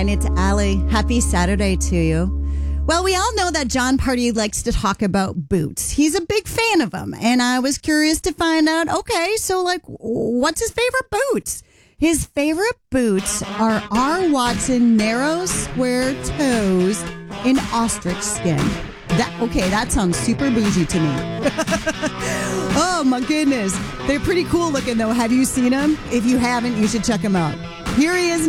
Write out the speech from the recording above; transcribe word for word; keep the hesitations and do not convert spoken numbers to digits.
And it's Allie. Happy Saturday to you. Well, we all know that Jon Pardi likes to talk about boots. He's a big fan of them. And I was curious to find out, okay, so like, what's his favorite boots? His favorite boots are R. Watson narrow square toes in ostrich skin. That okay, that sounds super bougie to me. Oh my goodness. They're pretty cool looking though. Have you seen them? If you haven't, you should check them out. Here he is